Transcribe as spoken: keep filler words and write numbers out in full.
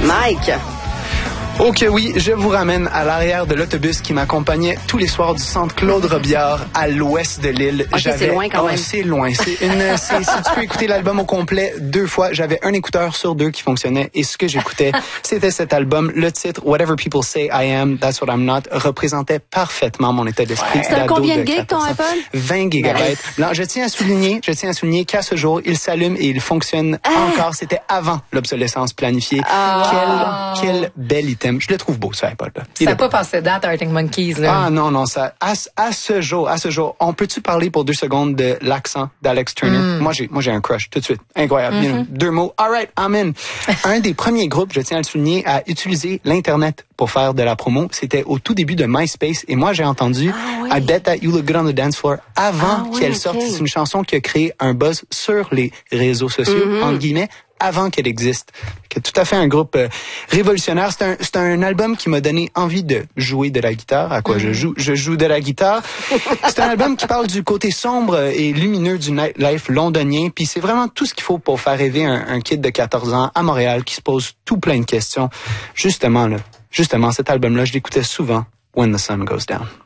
Mike. Ok, oui, je vous ramène à l'arrière de l'autobus qui m'accompagnait tous les soirs du centre Claude Robillard à l'ouest de l'île. Ok, J'avais... c'est loin quand oh, même. C'est loin. C'est une... c'est... Si tu peux écouter l'album au complet deux fois, j'avais un écouteur sur deux qui fonctionnait et ce que j'écoutais, c'était cet album. Le titre, Whatever People Say I Am, That's What I'm Not, représentait parfaitement mon état d'esprit. Ouais. C'est un combien de gigs ton iPhone? vingt gigabytes. Non, je tiens à souligner, je tiens à souligner qu'à ce jour, il s'allume et il fonctionne ah. encore. C'était avant l'obsolescence planifiée. Ah. Quel, quel bel item. Je le trouve beau, ça. Ça n'a pas passé date, Arctic Monkeys, là. Ah non, non, ça, à, à ce jour, à ce jour, on peut-tu parler pour deux secondes de l'accent d'Alex Turner? Mm. Moi, j'ai, moi, j'ai un crush, tout de suite. Incroyable. Mm-hmm. Deux mots. All right, I'm in. Un des premiers groupes, je tiens à le souligner, à utiliser l'Internet pour faire de la promo, c'était au tout début de MySpace. Et moi, j'ai entendu ah, oui. I Bet That You Look Good on the Dance Floor avant ah, qu'elle oui, sorte. Okay. C'est une chanson qui a créé un buzz sur les réseaux sociaux, mm-hmm. entre guillemets, avant qu'elle existe. C'est tout à fait un groupe euh, révolutionnaire. C'est un, c'est un album qui m'a donné envie de jouer de la guitare. À quoi mm. je joue? Je joue de la guitare. C'est un album qui parle du côté sombre et lumineux du nightlife londonien. Puis c'est vraiment tout ce qu'il faut pour faire rêver un, un kid de quatorze ans à Montréal qui se pose tout plein de questions. Justement, là, justement, cet album-là, je l'écoutais souvent. When the Sun Goes Down.